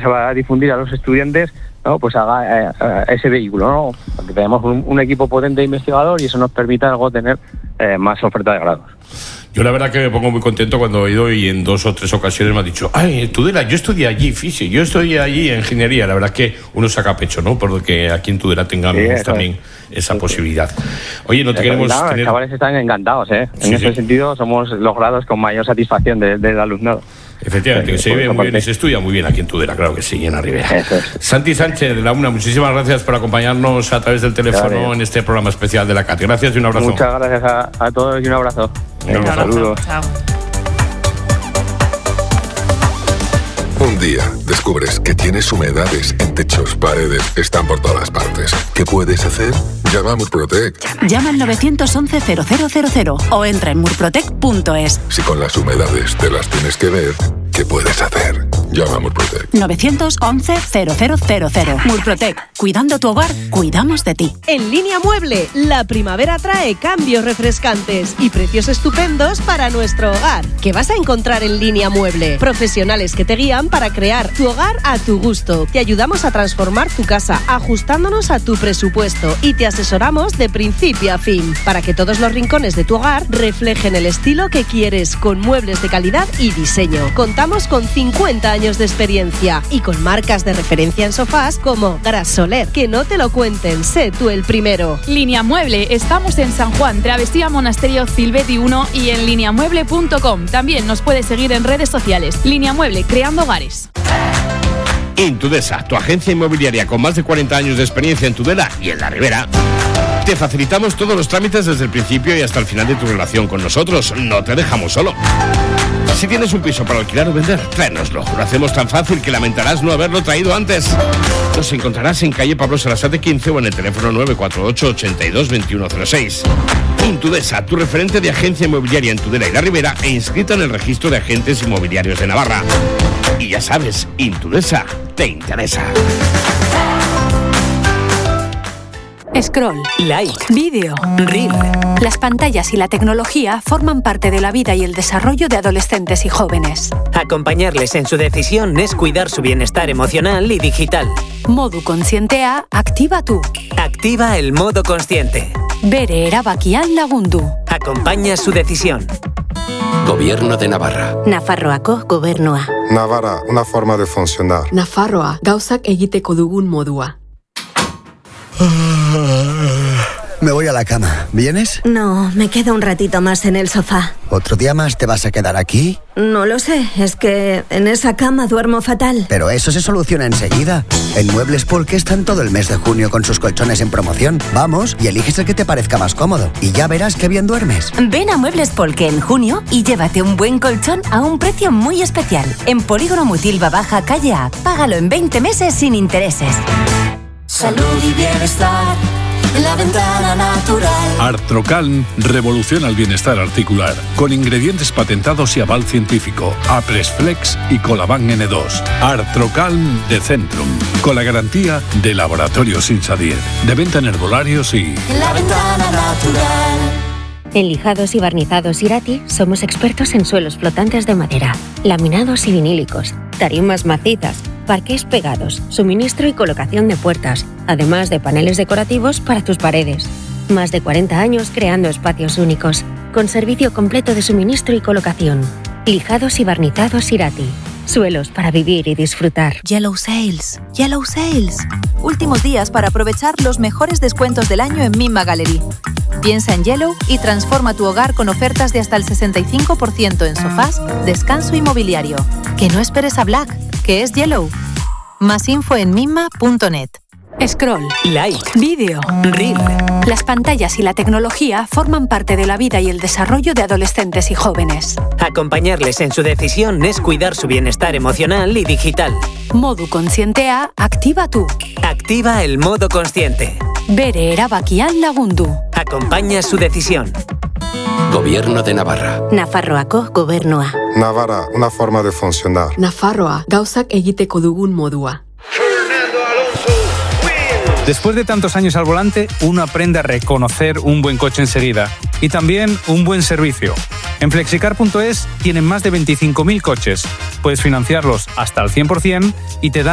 se va a difundir a los estudiantes, ¿no? Pues haga ese vehículo, ¿no? Porque tenemos un equipo potente de investigador y eso nos permite algo tener más oferta de grados. Yo la verdad que me pongo muy contento cuando he ido y en 2 o 3 ocasiones me ha dicho, ay, Tudela, yo estudié allí física, yo estudié allí ingeniería. La verdad que uno saca pecho, ¿no? Porque aquí en Tudela tengamos también esa posibilidad. Oye, no te queremos tener... Los chavales están encantados, ¿eh? En ese sentido somos los grados con mayor satisfacción del alumnado. Efectivamente, que se vive muy bien y se estudia muy bien aquí en Tudela, claro que sí, en la Ribera. Santi Sánchez, de la UNA, muchísimas gracias por acompañarnos a través del teléfono en este programa especial de la CAT. Gracias y un abrazo. Muchas gracias a todos y un abrazo. Un saludo. Chao. Un día descubres que tienes humedades en techos, paredes, están por todas partes. ¿Qué puedes hacer? Llama a Murprotec. Llama al 911-0000 o entra en murprotec.es. Si con las humedades te las tienes que ver, ¿qué puedes hacer? Llama a Murprotec. 911-0000. Murprotec. Cuidando tu hogar, cuidamos de ti. En Línea Mueble, la primavera trae cambios refrescantes y precios estupendos para nuestro hogar. ¿Qué vas a encontrar en Línea Mueble? Profesionales que te guían para crear tu hogar a tu gusto. Te ayudamos a transformar tu casa, ajustándonos a tu presupuesto y te asesoramos de principio a fin, para que todos los rincones de tu hogar reflejen el estilo que quieres, con muebles de calidad y diseño. Contamos con 50 años de experiencia y con marcas de referencia en sofás como Gras Soler. Que no te lo cuenten, sé tú el primero. Línea Mueble, estamos en San Juan, Travesía Monasterio Cilveti 1 y en lineamueble.com. También nos puedes seguir en redes sociales. Línea Mueble, creando hogares. Intudesa, tu agencia inmobiliaria con más de 40 años de experiencia en Tudela y en la Ribera. Te facilitamos todos los trámites desde el principio y hasta el final de tu relación con nosotros. No te dejamos solo. Si tienes un piso para alquilar o vender, tráenoslo. Lo hacemos tan fácil que lamentarás no haberlo traído antes. Nos encontrarás en calle Pablo Sarasate 15 o en el teléfono 948 82 2106. Intudesa, tu referente de agencia inmobiliaria en Tudela y la Ribera e inscrita en el registro de agentes inmobiliarios de Navarra. Y ya sabes, Intudesa te interesa. Scroll, Like, vídeo, Reel. Las pantallas y la tecnología forman parte de la vida y el desarrollo de adolescentes y jóvenes. Acompañarles en su decisión es cuidar su bienestar emocional y digital. Modu Kontzientea activa tú. Activa el modo consciente. Bere erabakian lagundu. Acompaña su decisión. Gobierno de Navarra. Nafarroako gobernua. Navarra, una forma de funcionar. Nafarroa, gauzak egiteko dugun modua. Me voy a la cama. ¿Vienes? No, me quedo un ratito más en el sofá. ¿Otro día más te vas a quedar aquí? No lo sé, es que en esa cama duermo fatal. Pero eso se soluciona enseguida. En Muebles Polke están todo el mes de junio con sus colchones en promoción. Vamos y eliges el que te parezca más cómodo. Y ya verás qué bien duermes. Ven a Muebles Polke en junio y llévate un buen colchón a un precio muy especial. En Polígono Mutilva Baja, calle A. Págalo en 20 meses sin intereses. Salud y bienestar en la ventana natural. Artrocalm revoluciona el bienestar articular con ingredientes patentados y aval científico. Apresflex y Colaban N2. Artrocalm de Centrum, con la garantía de Laboratorios Insadier. De venta en herbolarios y... En la ventana natural. En lijados y barnizados Irati somos expertos en suelos flotantes de madera, laminados y vinílicos, tarimas macizas, parqués pegados, suministro y colocación de puertas, además de paneles decorativos para tus paredes. Más de 40 años creando espacios únicos, con servicio completo de suministro y colocación. Lijados y barnizados Irati. Suelos para vivir y disfrutar. Yellow Sales. Yellow Sales. Últimos días para aprovechar los mejores descuentos del año en Mimma Gallery. Piensa en Yellow y transforma tu hogar con ofertas de hasta el 65% en sofás, descanso y mobiliario. Que no esperes a Black, que es Yellow. Más info en mimma.net. Scroll, Like, vídeo, Reel. Las pantallas y la tecnología forman parte de la vida y el desarrollo de adolescentes y jóvenes. Acompañarles en su decisión es cuidar su bienestar emocional y digital. Modu Kontzientea activa tú. Activa el modo consciente. Bere erabakian lagundu. Acompaña su decisión. Gobierno de Navarra. Nafarroako gobernua. Navarra, una forma de funcionar. Nafarroa, gauzak egiteko dugun modua. Después de tantos años al volante, uno aprende a reconocer un buen coche enseguida y también un buen servicio. En Flexicar.es tienen más de 25.000 coches. Puedes financiarlos hasta el 100% y te dan